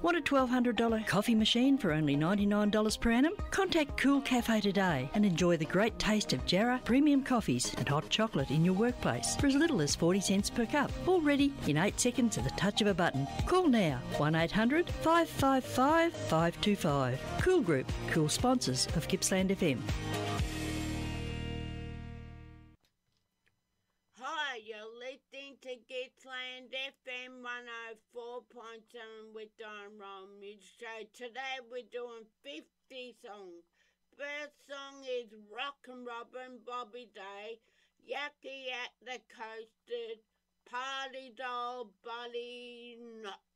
Want a $1,200 coffee machine for only $99 per annum? Contact Cool Cafe today and enjoy the great taste of Jarrah premium coffees and hot chocolate in your workplace for as little as 40 cents per cup. All ready in 8 seconds at the touch of a button. Call now 1800 555 525. Cool Group, cool sponsors of Gippsland FM. Hi, you're listening to Gippsland FM 104.7 with Don Ron Music Show. Today we're doing 50 songs. First song is Rockin' Robin, Bobby Day, Yucky at the Coasters, Party Doll, Buddy Not